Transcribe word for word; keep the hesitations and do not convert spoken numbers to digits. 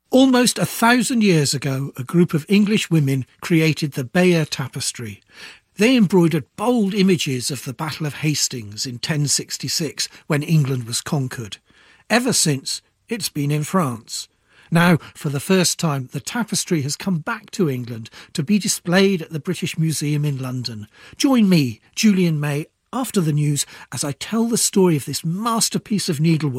Almost a thousand years ago, a group of English women created the Bayeux Tapestry. They embroidered bold images of the Battle of Hastings in ten sixty-six, when England was conquered. Ever since, it's been in France. Now, for the first time, the tapestry has come back to England to be displayed at the British Museum in London. Join me, Julian May, after the news as I tell the story of this masterpiece of needlework